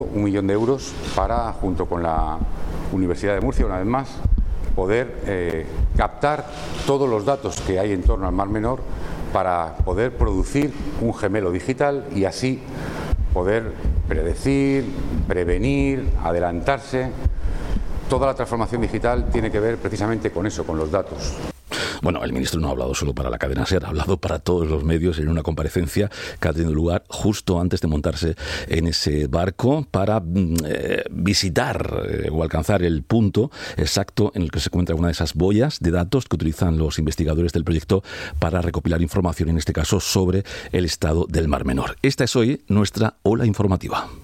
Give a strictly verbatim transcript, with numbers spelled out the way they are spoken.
Un millón de euros para, junto con la Universidad de Murcia, una vez más, poder eh, captar todos los datos que hay en torno al Mar Menor para poder producir un gemelo digital y así poder predecir, prevenir, adelantarse. Toda la transformación digital tiene que ver precisamente con eso, con los datos. Bueno, el ministro no ha hablado solo para la cadena SER, ha hablado para todos los medios en una comparecencia que ha tenido lugar justo antes de montarse en ese barco para eh, visitar eh, o alcanzar el punto exacto en el que se encuentra una de esas boyas de datos que utilizan los investigadores del proyecto para recopilar información, en este caso sobre el estado del Mar Menor. Esta es hoy nuestra ola informativa.